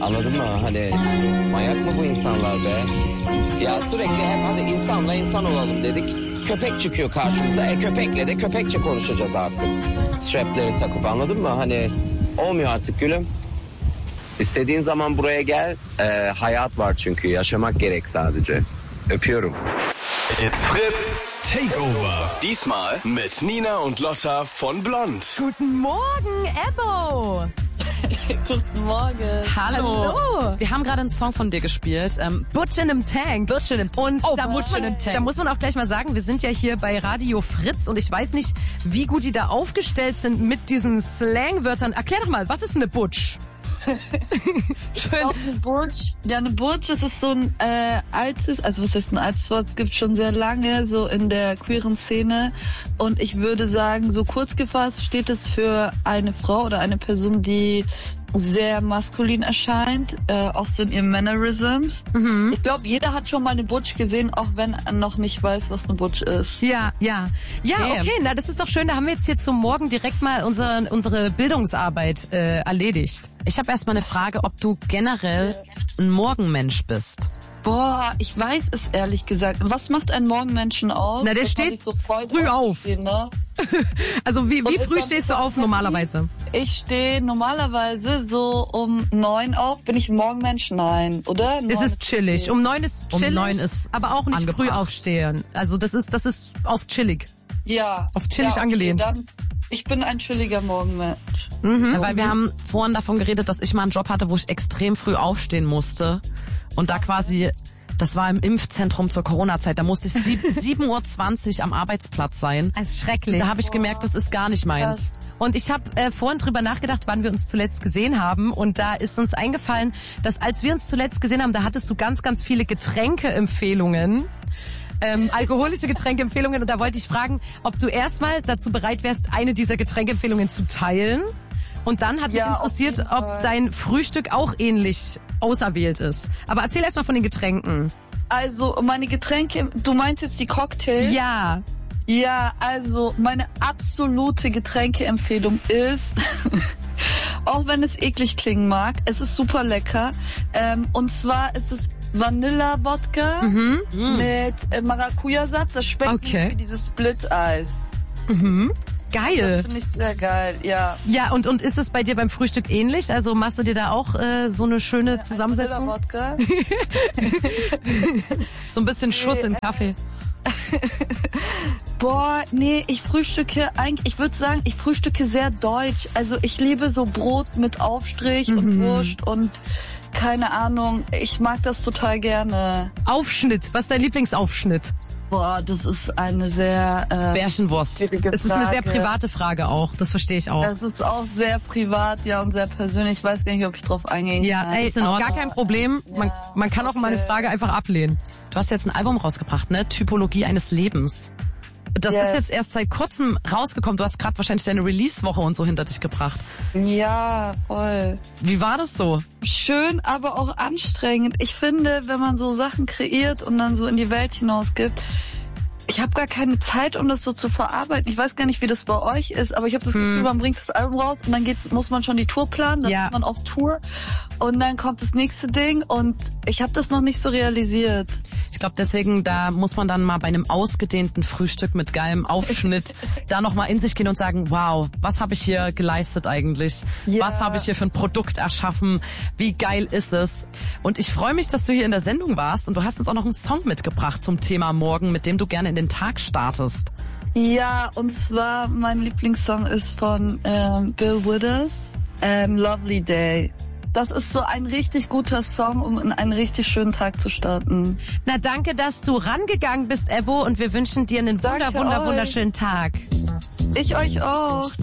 Anladın mı? Hani manyak mı bu insanlar be? Ya sürekli hep hadi insanla insan olalım dedik. Köpek çıkıyor karşımıza. Köpekle de köpekçe konuşacağız artık. Strapleri takıp, anladın mı? Hani olmuyor artık gülüm. İstediğin zaman buraya gel. Hayat var çünkü. Yaşamak gerek sadece. Öpüyorum. It's Fritz Takeover. Diesmal mit Nina und Lotta von Blond. Guten Morgen, Ebbo. Guten Morgen. Hallo. Wir haben gerade einen Song von dir gespielt. Butch in einem Tank. Butch in einem Und Tank. da muss man auch gleich mal sagen, wir sind ja hier bei Radio Fritz und ich weiß nicht, wie gut die da aufgestellt sind mit diesen Slangwörtern. Erklär doch mal, was ist eine Butch? Schön. Eine Butch, das ist so ein altes, also was heißt ein altes Wort, es gibt schon sehr lange so in der queeren Szene und ich würde sagen, so kurz gefasst steht es für eine Frau oder eine Person, die sehr maskulin erscheint, auch so in ihren Mannerisms. Mhm. Ich glaube, jeder hat schon mal eine Butch gesehen, auch wenn er noch nicht weiß, was eine Butch ist. Ja, okay, na das ist doch schön, da haben wir jetzt hier zum Morgen direkt mal unsere Bildungsarbeit erledigt. Ich habe erstmal eine Frage, ob du generell ein Morgenmensch bist. Boah, ich weiß es ehrlich gesagt. Was macht ein Morgenmenschen aus? Na, der steht so früh auf. Ne? Also wie früh stehst du auf normalerweise? Ich stehe normalerweise so um 9 auf. Bin ich ein Morgenmensch? Nein, oder? Es ist chillig. Um 9 ist chillig, um 9 ist aber auch nicht angebracht. Früh aufstehen. Also das ist auf chillig. Ja. Auf chillig okay, angelehnt. Dann, ich bin ein chilliger Morgenmensch. Mhm. Weil wir haben vorhin davon geredet, dass ich mal einen Job hatte, wo ich extrem früh aufstehen musste. Und da quasi, das war im Impfzentrum zur Corona-Zeit, da musste ich 7:20 Uhr am Arbeitsplatz sein. Das ist schrecklich. Da habe ich gemerkt, das ist gar nicht meins. Und ich habe vorhin drüber nachgedacht, wann wir uns zuletzt gesehen haben. Und da ist uns eingefallen, dass als wir uns zuletzt gesehen haben, da hattest du ganz, ganz viele Getränkeempfehlungen. Alkoholische Getränkeempfehlungen. Und da wollte ich fragen, ob du erstmal dazu bereit wärst, eine dieser Getränkeempfehlungen zu teilen. Und dann hat mich interessiert, ob dein Frühstück auch ähnlich auserwählt ist. Aber erzähl erst mal von den Getränken. Also meine Getränke, du meinst jetzt die Cocktails? Ja. Ja, also meine absolute Getränkeempfehlung ist, auch wenn es eklig klingen mag, es ist super lecker. Und zwar ist es Vanilla-Wodka mit Maracuja-Satz. Das schmeckt wie dieses Split-Eis. Mhm. Geil. Das finde ich sehr geil, ja. Ja, und ist es bei dir beim Frühstück ähnlich? Also machst du dir da auch so eine schöne Zusammensetzung? Wodka. So ein bisschen Schuss in Kaffee. Boah, nee, ich würde sagen, ich frühstücke sehr deutsch. Also ich liebe so Brot mit Aufstrich und Wurst und keine Ahnung, ich mag das total gerne. Aufschnitt, was ist dein Lieblingsaufschnitt? Boah, das ist eine sehr Bärchenwurst. Es ist eine sehr private Frage auch, das verstehe ich auch. Das ist auch sehr privat, ja, und sehr persönlich. Ich weiß gar nicht, ob ich drauf eingehen kann. Ja, ey, ist gar kein Problem. Man kann auch meine Frage einfach ablehnen. Du hast jetzt ein Album rausgebracht, ne? Typologie eines Lebens. Das ist jetzt erst seit kurzem rausgekommen. Du hast gerade wahrscheinlich deine Release-Woche und so hinter dich gebracht. Ja, voll. Wie war das so? Schön, aber auch anstrengend. Ich finde, wenn man so Sachen kreiert und dann so in die Welt hinausgibt, ich habe gar keine Zeit, um das so zu verarbeiten. Ich weiß gar nicht, wie das bei euch ist, aber ich habe das Gefühl, man bringt das Album raus und dann muss man schon die Tour planen, dann ist man auf Tour und dann kommt das nächste Ding und ich habe das noch nicht so realisiert. Ich glaube, deswegen, da muss man dann mal bei einem ausgedehnten Frühstück mit geilem Aufschnitt da nochmal in sich gehen und sagen, wow, was habe ich hier geleistet eigentlich? Ja. Was habe ich hier für ein Produkt erschaffen? Wie geil ist es? Und ich freue mich, dass du hier in der Sendung warst und du hast uns auch noch einen Song mitgebracht zum Thema Morgen, mit dem du gerne in den Tag startest. Ja, und zwar mein Lieblingssong ist von Bill Withers, Lovely Day. Das ist so ein richtig guter Song, um in einen richtig schönen Tag zu starten. Na, danke, dass du rangegangen bist, Ebbo, und wir wünschen dir einen wunderschönen Tag. Ich euch auch.